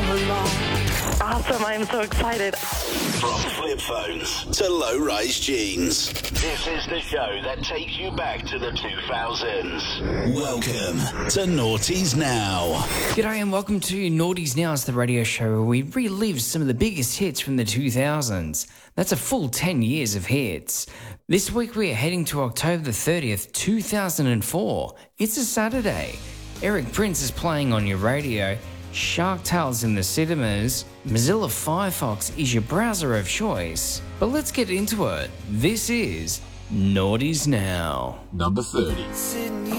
Awesome, I am so excited. From flip phones to low-rise jeans, this is the show that takes you back to the 2000s. Welcome to Naughties Now. G'day and welcome to Naughties Now. It's the radio show where we relive some of the biggest hits from the 2000s. That's a full 10 years of hits. This week we are heading to October the 30th, 2004. It's a Saturday. Eric Prince is playing on your radio. Shark Tale's in the cinemas. Mozilla Firefox is your browser of choice. But let's get into it. This is Naughties Now. Number 30.